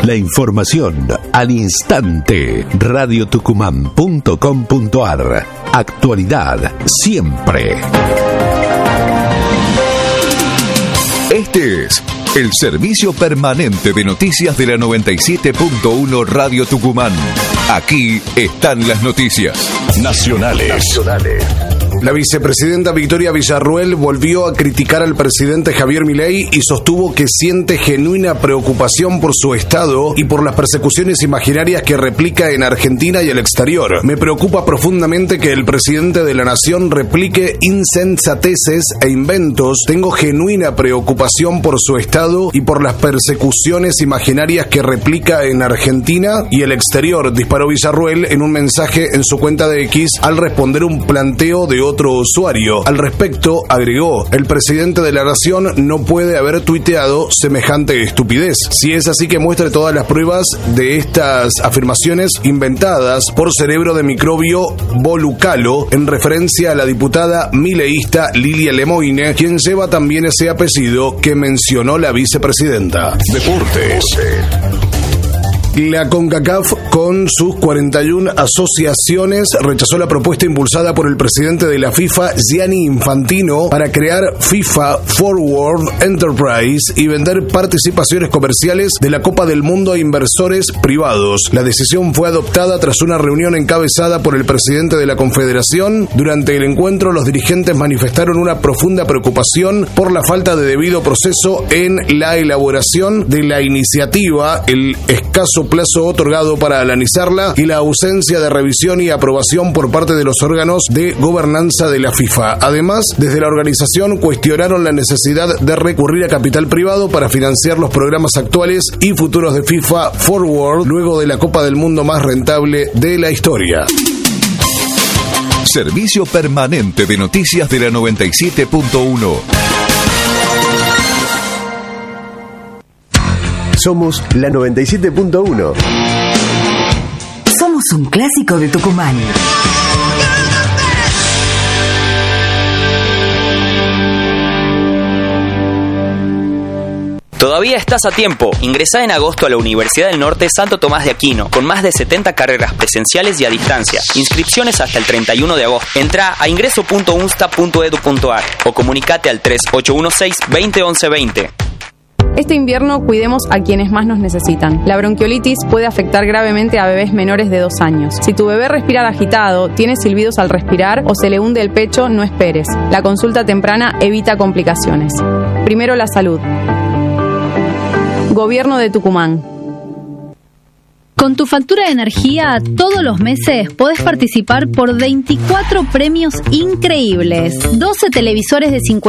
La información al instante. radiotucumán.com.ar. Actualidad siempre. Este es el servicio permanente de noticias de la 97.1 Radio Tucumán. Aquí están las noticias nacionales. La vicepresidenta Victoria Villarruel volvió a criticar al presidente Javier Milei y sostuvo que siente genuina preocupación por su estado y por las persecuciones imaginarias que replica en Argentina y el exterior. Me preocupa profundamente que el presidente de la nación replique insensateces e inventos. Tengo genuina preocupación por su estado y por las persecuciones imaginarias que replica en Argentina y el exterior, disparó Villarruel en un mensaje en su cuenta de X al responder un planteo de otro usuario. Al respecto, agregó, el presidente de la nación no puede haber tuiteado semejante estupidez. Si es así, que muestre todas las pruebas de estas afirmaciones inventadas por cerebro de microbio Volucalo, en referencia a la diputada mileísta Lilia Lemoine, quien lleva también ese apellido que mencionó la vicepresidenta. Deportes. La CONCACAF, con sus 41 asociaciones, rechazó la propuesta impulsada por el presidente de la FIFA, Gianni Infantino, para crear FIFA Forward Enterprise y vender participaciones comerciales de la Copa del Mundo a inversores privados. La decisión fue adoptada tras una reunión encabezada por el presidente de la Confederación. Durante el encuentro, los dirigentes manifestaron una profunda preocupación por la falta de debido proceso en la elaboración de la iniciativa, el escaso plazo otorgado para analizarla y la ausencia de revisión y aprobación por parte de los órganos de gobernanza de la FIFA. Además, desde la organización cuestionaron la necesidad de recurrir a capital privado para financiar los programas actuales y futuros de FIFA Forward, luego de la Copa del Mundo más rentable de la historia. Servicio permanente de noticias de la 97.1. Somos la 97.1. Somos un clásico de Tucumán. Todavía estás a tiempo. Ingresá en agosto a la Universidad del Norte Santo Tomás de Aquino, con más de 70 carreras presenciales y a distancia. Inscripciones hasta el 31 de agosto. Entrá a ingreso.unsta.edu.ar o comunicate al 3816-201120. Este invierno cuidemos a quienes más nos necesitan. La bronquiolitis puede afectar gravemente a bebés menores de 2 años. Si tu bebé respira agitado, tiene silbidos al respirar o se le hunde el pecho, no esperes. La consulta temprana evita complicaciones. Primero la salud. Gobierno de Tucumán. Con tu factura de energía, todos los meses podés participar por 24 premios increíbles. 12 televisores de 50